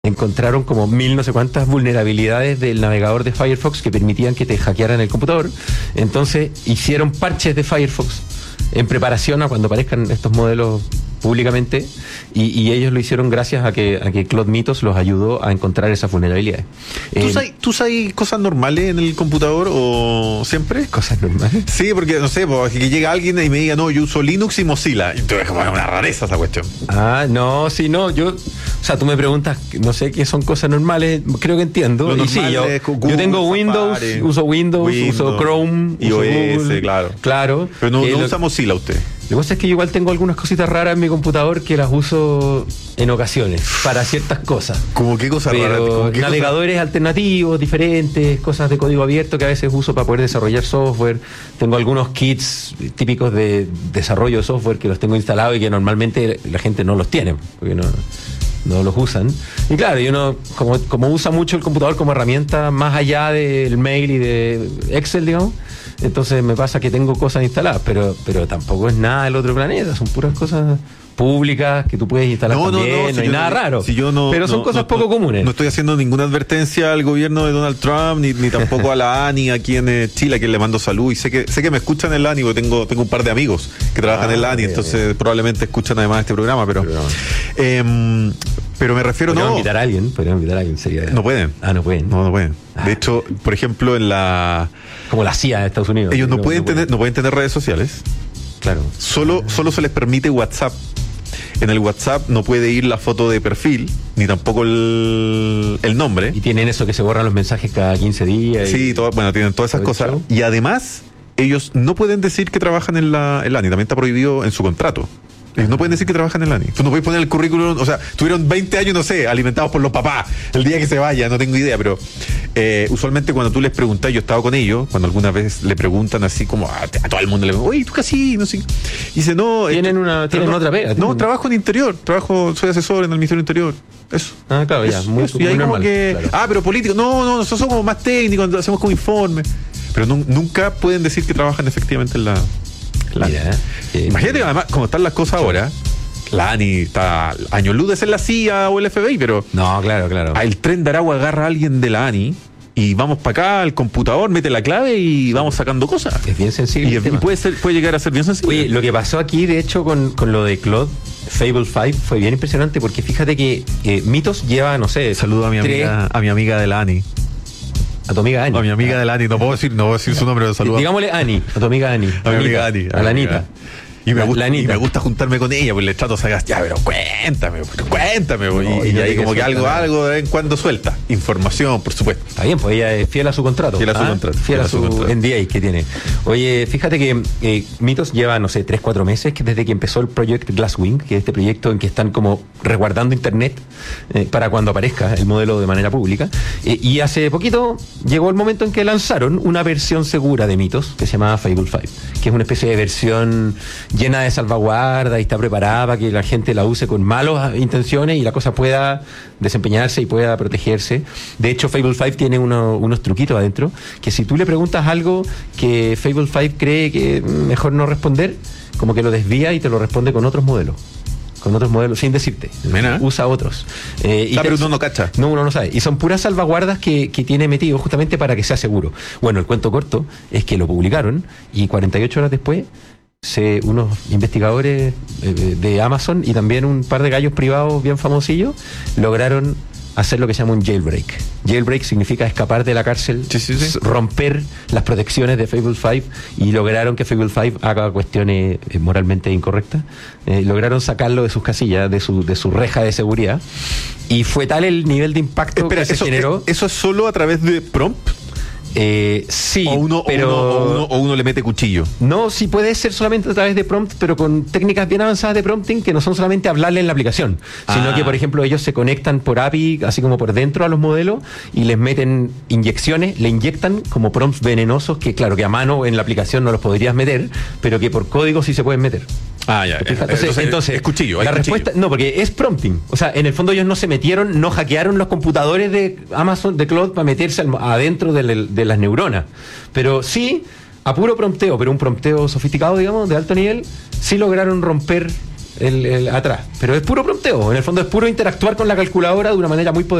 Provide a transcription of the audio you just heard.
encontraron como 1000 no sé cuántas vulnerabilidades del navegador de Firefox que permitían que te hackearan el computador. Entonces hicieron parches de Firefox en preparación a cuando aparezcan estos modelos públicamente, y ellos lo hicieron gracias a que Claude Mythos los ayudó a encontrar esas vulnerabilidades. ¿Tú sabes cosas normales en el computador o siempre? ¿Cosas normales? Sí, porque no sé, porque que llega alguien y me diga, no, yo uso Linux y Mozilla. Entonces, como una rareza esa cuestión. No, sí, no, o sea, tú me preguntas, no sé qué son cosas normales, creo que entiendo. Lo y sí, normal es Google, yo tengo Windows, Safari, uso Windows, uso Chrome, iOS, uso Google, claro. Pero no usa Mozilla usted. Lo que pasa es que yo igual tengo algunas cositas raras en mi computador que las uso en ocasiones para ciertas cosas. ¿Cómo qué cosas raras? Pero navegadores alternativos, diferentes, cosas de código abierto que a veces uso para poder desarrollar software. Tengo algunos kits típicos de desarrollo de software que los tengo instalados y que normalmente la gente no los tiene, porque no los usan. Y claro, y uno como usa mucho el computador como herramienta más allá del mail y de Excel, digamos, entonces me pasa que tengo cosas instaladas, pero tampoco es nada del otro planeta, son puras cosas públicas que tú puedes instalar también, no hay nada raro. Pero son cosas poco comunes. No estoy haciendo ninguna advertencia al gobierno de Donald Trump, ni tampoco a la ANI aquí en Chile, a quien le mando salud. Y sé que me escuchan en la ANI, porque tengo un par de amigos que trabajan en la ANI, entonces probablemente escuchan además este programa, pero me refiero podríamos invitar a alguien, sería... No pueden. No pueden. No pueden. De hecho, por ejemplo, como la CIA de Estados Unidos. Ellos no pueden tener redes sociales. Claro. Solo se les permite WhatsApp. En el WhatsApp no puede ir la foto de perfil, ni tampoco el nombre. Y tienen eso que se borran los mensajes cada 15 días. Sí, tienen todas esas cosas. Y además, ellos no pueden decir que trabajan en la ANI. También está prohibido en su contrato. Ellos no pueden decir que trabajan en la ANI. Tú no puedes poner el currículum, o sea, tuvieron 20 años, no sé, alimentados por los papás. El día que se vaya, no tengo idea, pero usualmente cuando tú les preguntas, yo he estado con ellos, cuando alguna vez le preguntan así como a todo el mundo, le preguntan, oye, ¿tú qué así? No sé. Y dice, no. Tienen otra pega. No, trabajo en interior, soy asesor en el Ministerio Interior. Eso. Claro, ya, muy y ahí normal, claro. Pero político, no, nosotros somos más técnicos, hacemos como informes. Pero nunca pueden decir que trabajan efectivamente en la... Mira, imagínate que además, como están las cosas ahora, la ANI está años luz de ser la CIA o el FBI, pero... No, claro. El tren de Aragua agarra a alguien de la ANI y vamos para acá, al computador, mete la clave y vamos sacando cosas. Es bien sensible. Y puede llegar a ser bien sensible. Oye, lo que pasó aquí, de hecho, con lo de Claude, Fable 5, fue bien impresionante porque fíjate que Mythos lleva, no sé... Saludo a mi amiga de la ANI. A tu amiga Ani. A mi amiga de la Ani, no puedo decir su nombre de saludo. Digámosle Ani, a tu amiga Ani. A mi amiga Ani. A la Anita. Y me gusta juntarme con ella, pues le trato de sacar, pero cuéntame. No, y ahí como que algo de vez en cuando suelta. Información, por supuesto. Está bien, pues ella es fiel a su contrato. Fiel a su NDA que tiene. Oye, fíjate que Mythos lleva, no sé, 3-4 meses desde que empezó el proyecto Glasswing, que es este proyecto en que están como resguardando Internet para cuando aparezca el modelo de manera pública. Y hace poquito llegó el momento en que lanzaron una versión segura de Mythos que se llama Fable 5, que es una especie de versión llena de salvaguarda y está preparada para que la gente la use con malas intenciones y la cosa pueda desempeñarse y pueda protegerse. De hecho, Fable 5 tiene unos truquitos adentro que si tú le preguntas algo que Fable 5 cree que mejor no responder, como que lo desvía y te lo responde con otros modelos sin decirte. Mena. Usa otros. Pero uno no cacha. No, uno no sabe. Y son puras salvaguardas que tiene metido justamente para que sea seguro. Bueno, el cuento corto es que lo publicaron y 48 horas después unos investigadores de Amazon y también un par de gallos privados bien famosillos lograron hacer lo que se llama un jailbreak. Jailbreak significa escapar de la cárcel, sí. Romper las protecciones de Fable 5 y lograron que Fable 5 haga cuestiones moralmente incorrectas. Lograron sacarlo de sus casillas, de su reja de seguridad, y fue tal el nivel de impacto que se generó. ¿Eso es solo a través de prompt? Sí, o uno le mete cuchillo. No, sí puede ser solamente a través de prompt, pero con técnicas bien avanzadas de prompting que no son solamente hablarle en la aplicación, sino que, por ejemplo, ellos se conectan por API, así como por dentro a los modelos, y les meten inyecciones, le inyectan como prompts venenosos que, claro, que a mano en la aplicación no los podrías meter, pero que por código sí se pueden meter. Ya. Entonces es cuchillo. La respuesta, no, porque es prompting. O sea, en el fondo ellos no hackearon los computadores de Amazon, de Cloud, para meterse adentro de las neuronas. Pero sí, a puro prompteo, pero un prompteo sofisticado, digamos, de alto nivel, sí lograron romper atrás. Pero es puro prompteo. En el fondo es puro interactuar con la calculadora de una manera muy poderosa.